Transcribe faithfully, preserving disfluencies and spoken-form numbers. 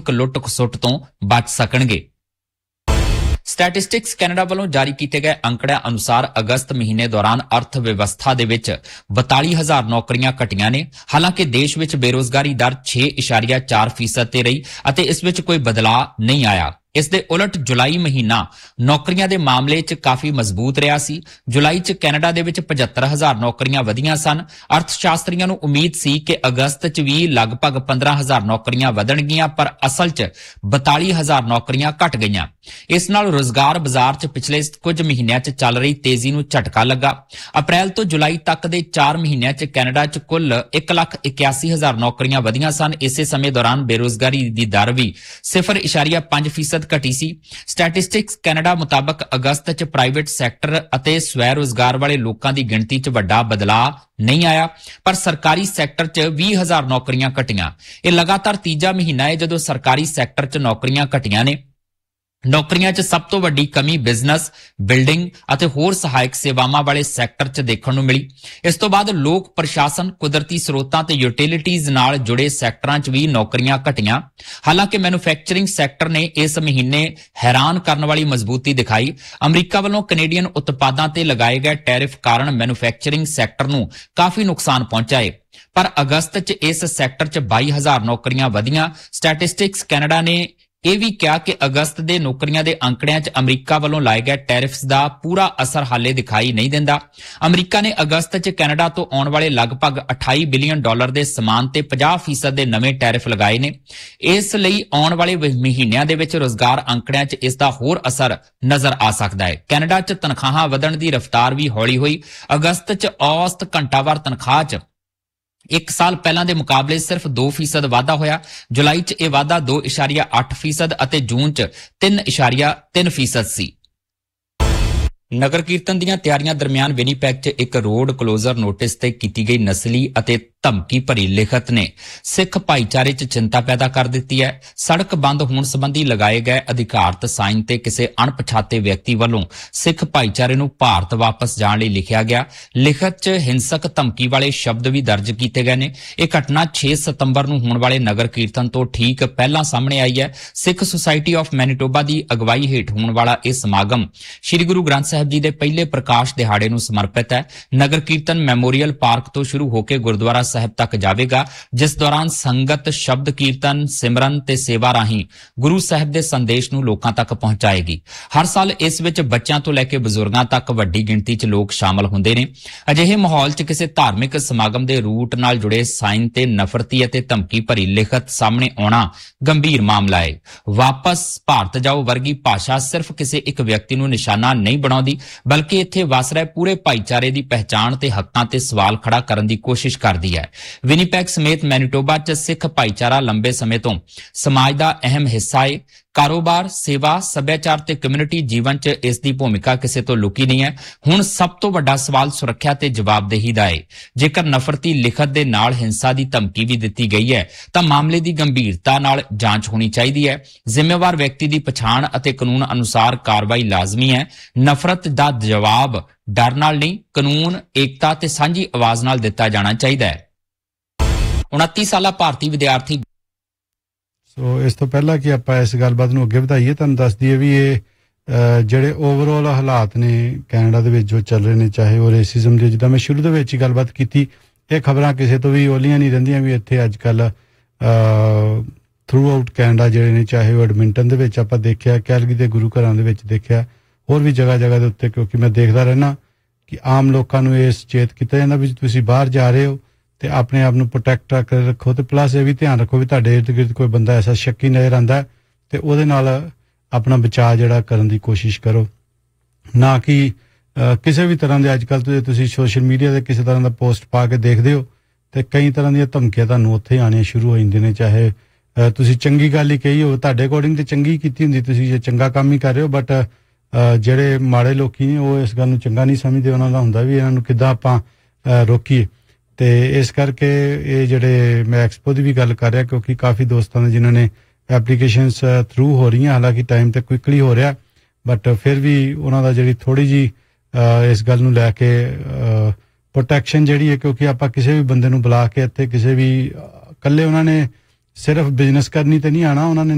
ਆਰਥਿਕ ਲੁੱਟ ਖਸੁੱਟ ਤੋਂ ਬਚ ਸਕਣਗੇ। ਸਟੈਟਿਸਟਿਕਸ ਕੈਨੇਡਾ ਵੱਲੋਂ ਜਾਰੀ ਕੀਤੇ ਗਏ ਅੰਕੜਿਆਂ ਅਨੁਸਾਰ ਅਗਸਤ ਮਹੀਨੇ ਦੌਰਾਨ ਅਰਥ ਵਿਵਸਥਾ ਦੇ ਵਿੱਚ ਬਤਾਲੀ ਹਜ਼ਾਰ ਨੌਕਰੀਆਂ ਘਟੀਆਂ ਨੇ। ਹਾਲਾਂਕਿ ਦੇਸ਼ ਵਿੱਚ ਬੇਰੋਜ਼ਗਾਰੀ ਦਰ ਛੇ ਦਸ਼ਮਲਵ ਚਾਰ ਫੀਸਦ ਤੇ ਰਹੀ ਅਤੇ ਇਸ ਵਿੱਚ ਕੋਈ ਬਦਲਾਅ ਨਹੀਂ ਆਇਆ। ਇਸ ਦੇ ਉਲਟ ਜੁਲਾਈ ਮਹੀਨਾ ਨੌਕਰੀਆਂ ਦੇ ਮਾਮਲੇ 'ਚ ਕਾਫੀ ਮਜ਼ਬੂਤ ਰਿਹਾ ਸੀ। ਜੁਲਾਈ 'ਚ ਕੈਨੇਡਾ ਦੇ ਵਿੱਚ ਪਝੱਤਰ ਹਜ਼ਾਰ ਨੌਕਰੀਆਂ ਵਧੀਆਂ ਸਨ। ਅਰਥ ਸ਼ਾਸਤਰੀਆਂ ਨੂੰ ਉਮੀਦ ਸੀ ਕਿ ਅਗਸਤ 'ਚ ਵੀ ਲਗਭਗ ਪੰਦਰਾਂ ਹਜ਼ਾਰ ਨੌਕਰੀਆਂ ਵਧਣਗੀਆਂ, ਪਰ ਅਸਲ 'ਚ ਬਤਾਲੀ ਹਜ਼ਾਰ ਨੌਕਰੀਆਂ ਘਟ ਗਈਆਂ। ਇਸ ਨਾਲ ਰੋਜ਼ਗਾਰ ਬਾਜ਼ਾਰ 'ਚ ਪਿਛਲੇ ਕੁਝ ਮਹੀਨਿਆਂ 'ਚ ਚੱਲ ਰਹੀ ਤੇਜ਼ੀ ਨੂੰ ਝਟਕਾ ਲੱਗਾ। ਅਪ੍ਰੈਲ ਤੋਂ ਜੁਲਾਈ ਤੱਕ ਦੇ ਚਾਰ ਮਹੀਨਿਆਂ 'ਚ ਕੈਨੇਡਾ 'ਚ ਕੁੱਲ ਇੱਕ ਲੱਖ ਇਕਿਆਸੀ ਹਜ਼ਾਰ ਨੌਕਰੀਆਂ ਵਧੀਆਂ ਸਨ। ਇਸੇ ਸਮੇਂ ਦੌਰਾਨ ਬੇਰੋਜ਼ਗਾਰੀ ਦੀ ਦਰ ਵੀ ਸਿਫਰ ਦਸ਼ਮਲਵ ਪੰਜ ਫੀਸਦ ਘਟੀ ਸੀ। ਸਟੈਟਿਸਟਿਕਸ ਕੈਨੇਡਾ ਮੁਤਾਬਕ ਅਗਸਤ 'ਚ ਪ੍ਰਾਈਵੇਟ ਸੈਕਟਰ ਅਤੇ ਸਵੈ ਰੋਜ਼ਗਾਰ ਵਾਲੇ ਲੋਕਾਂ ਦੀ ਗਿਣਤੀ 'ਚ ਵੱਡਾ ਬਦਲਾਅ ਨਹੀਂ ਆਇਆ, ਪਰ ਸਰਕਾਰੀ ਸੈਕਟਰ 'ਚ ਵੀਹ ਹਜ਼ਾਰ ਨੌਕਰੀਆਂ ਘਟੀਆਂ। ਇਹ ਲਗਾਤਾਰ ਤੀਜਾ ਮਹੀਨਾ ਹੈ ਜਦੋਂ ਸਰਕਾਰੀ ਸੈਕਟਰ 'ਚ ਨੌਕਰੀਆਂ ਘਟੀਆਂ ਨੇ। ਨੌਕਰੀਆਂ 'ਚ ਸਭ ਤੋਂ ਵੱਡੀ ਕਮੀ ਬਿਜ਼ਨਸ, ਬਿਲਡਿੰਗ ਅਤੇ ਹੋਰ ਸਹਾਇਕ ਸੇਵਾਵਾਂ ਵਾਲੇ ਸੈਕਟਰ 'ਚ ਦੇਖਣ ਨੂੰ ਮਿਲੀ। ਇਸ ਤੋਂ ਬਾਅਦ ਲੋਕ ਪ੍ਰਸ਼ਾਸਨ, ਕੁਦਰਤੀ ਸਰੋਤਾਂ ਤੇ ਯੂਟਿਲਿਟੀਜ਼ ਨਾਲ ਜੁੜੇ ਸੈਕਟਰਾਂ 'ਚ ਵੀ ਨੌਕਰੀਆਂ ਘਟੀਆਂ। ਹਾਲਾਂਕਿ ਮੈਨੂਫੈਕਚਰਿੰਗ ਸੈਕਟਰ ਨੇ ਇਸ ਮਹੀਨੇ ਹੈਰਾਨ ਕਰਨ ਵਾਲੀ ਮਜ਼ਬੂਤੀ ਦਿਖਾਈ। ਅਮਰੀਕਾ ਵੱਲੋਂ ਕੈਨੇਡੀਅਨ ਉਤਪਾਦਾਂ ਤੇ ਲਗਾਏ ਗਏ ਟੈਰਿਫ ਕਾਰਨ ਮੈਨੂਫੈਕਚਰਿੰਗ ਸੈਕਟਰ ਨੂੰ ਕਾਫੀ ਨੁਕਸਾਨ ਪਹੁੰਚਾ ਹੈ, ਪਰ ਅਗਸਤ 'ਚ ਇਸ ਸੈਕਟਰ 'ਚ ਬਾਈ ਹਜ਼ਾਰ ਨੌਕਰੀਆਂ ਵਧੀਆਂ। ਸਟੈਟਿਸਟਿਕਸ ਕੈਨੇਡਾ ਨੇ ਇਹ ਵੀ ਕਿਹਾ ਕਿ ਅਗਸਤ ਦੇ ਨੌਕਰੀਆਂ ਦੇ ਅੰਕੜਿਆਂ 'ਚ ਅਮਰੀਕਾ ਵੱਲੋਂ ਲਾਏ ਗਏ ਟੈਰਿਫਸ ਦਾ ਪੂਰਾ ਅਸਰ ਹਾਲੇ ਦਿਖਾਈ ਨਹੀਂ ਦਿੰਦਾ। ਅਮਰੀਕਾ ਨੇ ਅਗਸਤ 'ਚ ਕੈਨੇਡਾ ਤੋਂ ਆਉਣ ਵਾਲੇ ਲਗਭਗ ਅਠਾਈ ਬਿਲੀਅਨ ਡਾਲਰ ਦੇ ਸਮਾਨ ਤੇ ਪੰਜਾਹ ਫੀਸਦ ਦੇ ਨਵੇਂ ਟੈਰਿਫ ਲਗਾਏ ਨੇ। ਇਸ ਲਈ ਆਉਣ ਵਾਲੇ ਮਹੀਨਿਆਂ ਦੇ ਵਿੱਚ ਰੋਜ਼ਗਾਰ ਅੰਕੜਿਆਂ 'ਚ ਇਸ ਦਾ ਹੋਰ ਅਸਰ ਨਜ਼ਰ ਆ ਸਕਦਾ ਹੈ। ਕੈਨੇਡਾ 'ਚ ਤਨਖਾਹਾਂ ਵਧਣ ਦੀ ਰਫ਼ਤਾਰ ਵੀ ਹੌਲੀ ਹੋਈ। ਅਗਸਤ 'ਚ ਔਸਤ ਘੰਟਾਵਾਰ ਤਨਖਾਹ 'ਚ ਇੱਕ ਸਾਲ ਪਹਿਲਾਂ ਦੇ ਮੁਕਾਬਲੇ ਸਿਰਫ ਦੋ ਫੀਸਦ ਵਾਧਾ ਹੋਇਆ। ਜੁਲਾਈ 'ਚ ਇਹ ਵਾਧਾ ਦੋ ਦਸ਼ਮਲਵ ਅੱਠ ਫੀਸਦ ਅਤੇ ਜੂਨ 'ਚ ਤਿੰਨ ਦਸ਼ਮਲਵ ਤਿੰਨ ਫੀਸਦ ਸੀ। ਨਗਰ ਕੀਰਤਨ ਦੀਆਂ ਤਿਆਰੀਆਂ ਦਰਮਿਆਨ ਵਿਨੀਪੈਗ 'ਚ ਇੱਕ ਰੋਡ ਕਲੋਜ਼ਰ ਨੋਟਿਸ ਤੇ ਕੀਤੀ ਗਈ ਨਸਲੀ ਅਤੇ ਧਮਕੀ ਭਰੀ ਲਿਖਤ ਨੇ ਸਿੱਖ ਭਾਈਚਾਰੇ 'ਚ ਚਿੰਤਾ ਪੈਦਾ ਕਰ ਦਿੱਤੀ ਹੈ। ਸੜਕ ਬੰਦ ਹੋਣ ਸੰਬੰਧੀ ਲਗਾਏ ਗਏ ਅਧਿਕਾਰਤ ਸਾਈਨ ਤੇ ਕਿਸੇ ਅਣਪਛਾਤੇ ਵਿਅਕਤੀ ਵੱਲੋਂ ਸਿੱਖ ਭਾਈਚਾਰੇ ਨੂੰ ਭਾਰਤ ਵਾਪਸ ਜਾਣ ਲਈ ਲਿਖਿਆ ਗਿਆ। ਲਿਖਤ 'ਚ ਹਿੰਸਕ ਧਮਕੀ ਵਾਲੇ ਸ਼ਬਦ ਵੀ ਦਰਜ ਕੀਤੇ ਗਏ ਨੇ। ਇਹ ਘਟਨਾ ਛੇ ਸਤੰਬਰ ਨੂੰ ਹੋਣ ਵਾਲੇ ਨਗਰ ਕੀਰਤਨ ਤੋਂ ਠੀਕ ਪਹਿਲਾਂ ਸਾਹਮਣੇ ਆਈ ਹੈ। ਸਿੱਖ ਸੁਸਾਇਟੀ ਆਫ ਮੈਨੀਟੋਬਾ ਦੀ ਅਗਵਾਈ ਹੇਠ ਹੋਣ ਵਾਲਾ ਇਹ ਸਮਾਗਮ ਸ੍ਰੀ ਗੁਰੂ ਗ੍ਰੰਥ ਸਾਹਿਬ ਜੀ ਦੇ ਪਹਿਲੇ ਪ੍ਰਕਾਸ਼ ਦਿਹਾੜੇ ਨੂੰ ਸਮਰਪਿਤ ਹੈ। ਨਗਰ ਕੀਰਤਨ ਮੈਮੋਰੀਅਲ ਪਾਰਕ ਤੋਂ ਸ਼ੁਰੂ ਹੋ ਕੇ ਗੁਰਦੁਆਰਾ ਸਾਹਿਬ ਤੱਕ ਜਾਵੇਗਾ, ਜਿਸ ਦੌਰਾਨ ਸੰਗਤ ਸ਼ਬਦ ਕੀਰਤਨ, ਸਿਮਰਨ ਤੇ ਸੇਵਾ ਰਾਹੀਂ ਗੁਰੂ ਸਾਹਿਬ ਦੇ ਸੰਦੇਸ਼ ਨੂੰ ਲੋਕਾਂ ਤੱਕ ਪਹੁੰਚਾਏਗੀ। ਹਰ ਸਾਲ ਇਸ ਵਿੱਚ ਬੱਚਿਆਂ ਤੋਂ ਲੈ ਕੇ ਬਜ਼ੁਰਗਾਂ ਤੱਕ ਵੱਡੀ ਗਿਣਤੀ 'ਚ ਲੋਕ ਸ਼ਾਮਲ ਹੁੰਦੇ ਨੇ। ਅਜਿਹੇ ਮਾਹੌਲ 'ਚ ਕਿਸੇ ਧਾਰਮਿਕ ਸਮਾਗਮ ਦੇ ਰੂਟ ਨਾਲ ਜੁੜੇ ਸਾਈਨ ਤੇ ਨਫ਼ਰਤੀ ਅਤੇ ਧਮਕੀ ਭਰੀ ਲਿਖਤ ਸਾਹਮਣੇ ਆਉਣਾ ਗੰਭੀਰ ਮਾਮਲਾ ਹੈ। ਵਾਪਸ ਭਾਰਤ ਜਾਓ ਵਰਗੀ ਭਾਸ਼ਾ ਸਿਰਫ ਕਿਸੇ ਇੱਕ ਵਿਅਕਤੀ ਨੂੰ ਨਿਸ਼ਾਨਾ ਨਹੀਂ ਬਣਾਉਂਦੀ, ਬਲਕਿ ਇੱਥੇ ਵਸ ਰਹੇ ਪੂਰੇ ਭਾਈਚਾਰੇ ਦੀ ਪਹਿਚਾਣ ਤੇ ਹੱਕਾਂ ਤੇ ਸਵਾਲ ਖੜਾ ਕਰਨ ਦੀ ਕੋਸ਼ਿਸ਼ ਕਰਦੀ ਹੈ। ਵਿਨੀਪੈਗ ਸਮੇਤ ਮੈਨੀਟੋਬਾ 'ਚ ਸਿੱਖ ਭਾਈਚਾਰਾ ਲੰਬੇ ਸਮੇਂ ਤੋਂ ਸਮਾਜ ਦਾ ਅਹਿਮ ਹਿੱਸਾ ਹੈ। ਕਾਰੋਬਾਰ, ਸੇਵਾ, ਸੱਭਿਆਚਾਰ ਤੇ ਕਮਿਊਨਿਟੀ ਜੀਵਨ 'ਚ ਇਸ ਦੀ ਭੂਮਿਕਾ ਕਿਸੇ ਤੋਂ ਲੁਕੀ ਨਹੀਂ ਹੈ। ਹੁਣ ਸਭ ਤੋਂ ਵੱਡਾ ਸਵਾਲ ਸੁਰੱਖਿਆ ਤੇ ਜਵਾਬਦੇਹੀ ਦਾ ਹੈ। ਜੇਕਰ ਨਫ਼ਰਤੀ ਲਿਖਤ ਦੇ ਨਾਲ ਹਿੰਸਾ ਦੀ ਧਮਕੀ ਵੀ ਦਿੱਤੀ ਗਈ ਹੈ ਤਾਂ ਮਾਮਲੇ ਦੀ ਗੰਭੀਰਤਾ ਨਾਲ ਜਾਂਚ ਹੋਣੀ ਚਾਹੀਦੀ ਹੈ। ਜ਼ਿੰਮੇਵਾਰ ਵਿਅਕਤੀ ਦੀ ਪਛਾਣ ਅਤੇ ਕਾਨੂੰਨ ਅਨੁਸਾਰ ਕਾਰਵਾਈ ਲਾਜ਼ਮੀ ਹੈ। ਨਫ਼ਰਤ ਦਾ ਜਵਾਬ ਡਰ ਨਾਲ ਨਹੀਂ, ਕਾਨੂੰਨ, ਏਕਤਾ ਤੇ ਸਾਂਝੀ ਆਵਾਜ਼ ਨਾਲ ਦਿੱਤਾ ਜਾਣਾ ਚਾਹੀਦਾ ਹੈ। ਉਨੱਤੀ ਸਾਲਾ ਭਾਰਤੀ ਵਿਦਿਆਰਥੀ ਸੋ ਇਸ ਤੋਂ ਪਹਿਲਾਂ ਕਿ ਆਪਾਂ ਇਸ ਗੱਲਬਾਤ ਨੂੰ ਅੱਗੇ ਵਧਾਈਏ, ਤੁਹਾਨੂੰ ਦੱਸ ਦਈਏ ਵੀ ਇਹ ਜਿਹੜੇ ਓਵਰਆਲ ਹਾਲਾਤ ਨੇ ਕੈਨੇਡਾ ਦੇ ਵਿੱਚ ਜੋ ਚੱਲ ਰਹੇ ਨੇ, ਚਾਹੇ ਉਹ ਰੇਸਿਜ਼ਮ ਦੇ, ਜਿੱਦਾਂ ਮੈਂ ਸ਼ੁਰੂ ਦੇ ਵਿੱਚ ਹੀ ਗੱਲਬਾਤ ਕੀਤੀ, ਇਹ ਖਬਰਾਂ ਕਿਸੇ ਤੋਂ ਵੀ ਓਲੀਆਂ ਨਹੀਂ ਰਹਿੰਦੀਆਂ ਵੀ ਇੱਥੇ ਅੱਜ ਕੱਲ੍ਹ ਥਰੂ ਆਊਟ ਕੈਨੇਡਾ ਜਿਹੜੇ ਨੇ, ਚਾਹੇ ਉਹ ਐਡਮਿੰਟਨ ਦੇ ਵਿੱਚ ਆਪਾਂ ਦੇਖਿਆ, ਕੈਲਗਰੀ ਦੇ ਗੁਰੂ ਘਰਾਂ ਦੇ ਵਿੱਚ ਦੇਖਿਆ, ਹੋਰ ਵੀ ਜਗ੍ਹਾ ਜਗ੍ਹਾ ਦੇ ਉੱਤੇ, ਕਿਉਂਕਿ ਮੈਂ ਦੇਖਦਾ ਰਹਿਣਾ ਕਿ ਆਮ ਲੋਕਾਂ ਨੂੰ ਇਹ ਸੁਚੇਤ ਕੀਤਾ ਜਾਂਦਾ ਵੀ ਤੁਸੀਂ ਬਾਹਰ ਜਾ ਰਹੇ ਹੋ ਤੇ ਆਪਣੇ ਆਪ ਨੂੰ ਪ੍ਰੋਟੈਕਟ ਕਰ ਰੱਖੋ, ਤੇ ਪਲੱਸ ਇਹ ਵੀ ਧਿਆਨ ਰੱਖੋ ਵੀ ਤੁਹਾਡੇ ਇਰਦ ਗਿਰਦ ਕੋਈ ਬੰਦਾ ਐਸਾ ਸ਼ੱਕੀ ਨਜ਼ਰ ਆਉਂਦਾ ਤੇ ਉਹਦੇ ਨਾਲ ਆਪਣਾ ਬਚਾਅ ਜਿਹੜਾ ਕਰਨ ਦੀ ਕੋਸ਼ਿਸ਼ ਕਰੋ। ਨਾ ਕਿ ਕਿਸੇ ਵੀ ਤਰ੍ਹਾਂ ਦੇ ਅੱਜ ਕੱਲ੍ਹ ਤੁਸੀਂ ਸੋਸ਼ਲ ਮੀਡੀਆ ਤੇ ਕਿਸੇ ਤਰ੍ਹਾਂ ਦਾ ਪੋਸਟ ਪਾ ਕੇ ਦੇਖਦੇ ਹੋ ਤੇ ਕਈ ਤਰ੍ਹਾਂ ਦੀਆਂ ਧਮਕੀਆਂ ਤੁਹਾਨੂੰ ਉੱਥੇ ਆਉਣੀਆਂ ਸ਼ੁਰੂ ਹੋ ਜਾਂਦੀਆਂ ਨੇ। ਚਾਹੇ ਤੁਸੀਂ ਚੰਗੀ ਗੱਲ ਹੀ ਕਹੀ ਹੋ, ਤੁਹਾਡੇ ਅਕੋਰਡਿੰਗ ਤੇ ਚੰਗੀ ਕੀਤੀ ਹੁੰਦੀ, ਤੁਸੀਂ ਜੇ ਚੰਗਾ ਕੰਮ ਹੀ ਕਰ ਰਹੇ ਹੋ, ਬਟ ਜਿਹੜੇ ਮਾੜੇ ਲੋਕੀ ਨੇ ਉਹ ਇਸ ਗੱਲ ਨੂੰ ਚੰਗਾ ਨਹੀਂ ਸਮਝਦੇ। ਉਹਨਾਂ ਦਾ ਹੁੰਦਾ ਵੀ ਇਹਨਾਂ ਨੂੰ ਕਿੱਦਾਂ ਆਪਾਂ ਰੋਕੀਏ। ਤੇ ਇਸ ਕਰਕੇ ਇਹ ਜਿਹੜੇ ਮੈਂ ਐਕਸਪੋ ਦੀ ਵੀ ਗੱਲ ਕਰ ਰਿਹਾ, ਕਿਉਂਕਿ ਕਾਫੀ ਦੋਸਤਾਂ ਨੇ ਜਿਨ੍ਹਾਂ ਨੇ ਐਪਲੀਕੇਸ਼ਨਸ ਥਰੂ ਹੋ ਰਹੀਆਂ, ਹਾਲਾਂਕਿ ਟਾਈਮ ਤੇ ਕੁਇਕਲੀ ਹੋ ਰਿਹਾ, ਬਟ ਫਿਰ ਵੀ ਉਹਨਾਂ ਦਾ ਜਿਹੜੀ ਥੋੜ੍ਹੀ ਜਿਹੀ ਇਸ ਗੱਲ ਨੂੰ ਲੈ ਕੇ ਪ੍ਰੋਟੈਕਸ਼ਨ ਜਿਹੜੀ ਹੈ, ਕਿਉਂਕਿ ਆਪਾਂ ਕਿਸੇ ਵੀ ਬੰਦੇ ਨੂੰ ਬੁਲਾ ਕੇ ਇੱਥੇ ਕਿਸੇ ਵੀ ਇਕੱਲੇ ਉਹਨਾਂ ਨੇ ਸਿਰਫ ਬਿਜ਼ਨਸ ਕਰਨੀ ਤੇ ਨਹੀਂ ਆਉਣਾ, ਉਹਨਾਂ ਨੇ